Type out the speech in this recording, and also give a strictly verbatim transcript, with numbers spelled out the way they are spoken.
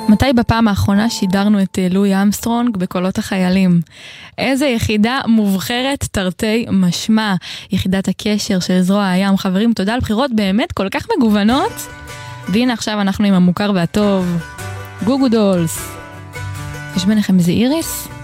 מתי בפעם האחרונה שידרנו את לואי אמסטרונג בקולות החיילים? איזה יחידה מובחרת תרתי משמע, יחידת הקשר של זרוע הים. חברים, תודה על בחירות באמת כל כך מגוונות. והנה עכשיו אנחנו עם המוכר והטוב, גוגו דולס. יש ביניכם איזה איריס?